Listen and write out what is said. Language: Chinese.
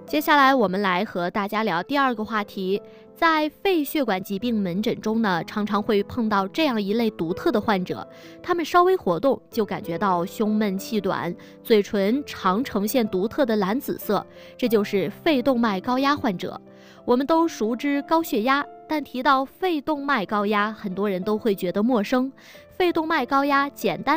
接下来我们来和大家聊第二个话题。在肺血管疾病门诊中呢，常常会碰到这样一类独特的患者，他们稍微活动就感觉到胸闷气短，嘴唇常呈现独特的蓝紫色，这就是肺动脉高压患者。我们都熟知高血压，但提到肺动脉高压，很多人都会觉得陌生。肺动脉高压简单